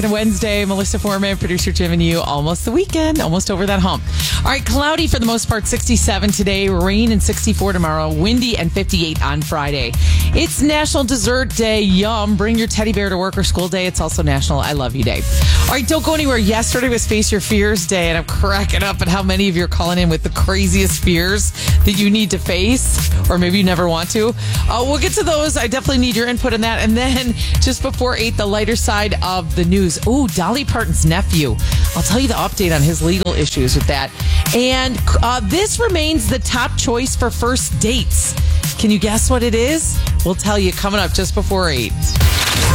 Wednesday, Melissa Foreman, producer Jim and you, almost the weekend, almost over that hump. All right, cloudy for the most part, 67 today, rain and 64 tomorrow, windy and 58 on Friday. It's National Dessert Day. Yum. Bring your teddy bear to work or school day. It's also National I Love You Day. All right, don't go anywhere. Yesterday was Face Your Fears Day, and I'm cracking up at how many of you are calling in with the craziest fears that you need to face, or maybe you never want to. We'll get to those. I definitely need your input on that. And then just before 8, the lighter side of the news. Ooh, Dolly Parton's nephew. I'll tell you the update on his legal issues with that. And this remains the top choice for first dates. Can you guess what it is? We'll tell you coming up just before 8.